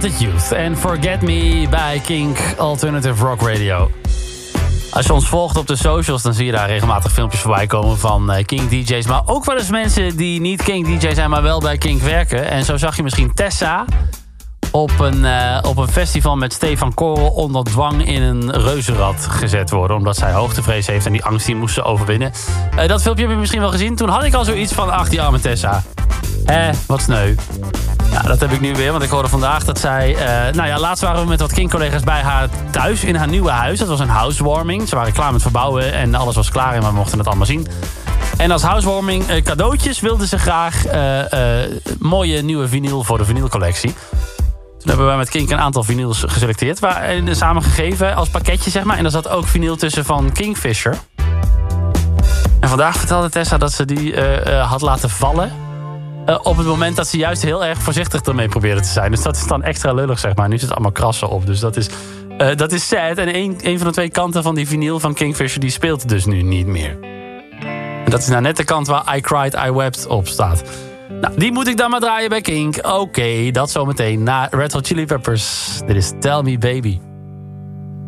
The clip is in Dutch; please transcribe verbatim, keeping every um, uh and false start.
Talented Youth en Forget Me bij Kink Alternative Rock Radio. Als je ons volgt op de socials, dan zie je daar regelmatig filmpjes voorbij komen van uh, Kink D J's. Maar ook wel eens mensen die niet Kink D J zijn, maar wel bij Kink werken. En zo zag je misschien Tessa op een, uh, op een festival met Stefan Korrel onder dwang in een reuzenrad gezet worden. Omdat zij hoogtevrees heeft en die angst die moest ze overwinnen. Uh, dat filmpje heb je misschien wel gezien. Toen had ik al zoiets van, ach die arme Tessa. Eh, wat sneu. Ja, dat heb ik nu weer, want ik hoorde vandaag dat zij... Uh, nou ja, laatst waren we met wat Kink-collega's bij haar thuis in haar nieuwe huis. Dat was een housewarming. Ze waren klaar met verbouwen en alles was klaar en we mochten het allemaal zien. En als housewarming uh, cadeautjes wilden ze graag uh, uh, mooie nieuwe vinyl voor de vinylcollectie. Toen hebben wij met Kink een aantal vinyls geselecteerd. Waar, uh, samengegeven als pakketje, zeg maar. En daar zat ook vinyl tussen van Kingfisher. En vandaag vertelde Tessa dat ze die uh, uh, had laten vallen. Uh, op het moment dat ze juist heel erg voorzichtig ermee probeerde te zijn. Dus dat is dan extra lullig, zeg maar. Nu zit allemaal krassen op. Dus dat is, uh, dat is sad. En een, een van de twee kanten van die vinyl van Kingfisher... die speelt dus nu niet meer. En dat is nou net de kant waar I Cried, I Wept op staat. Nou, die moet ik dan maar draaien bij Kink. Oké, okay, dat zometeen na Red Hot Chili Peppers. Dit is Tell Me Baby.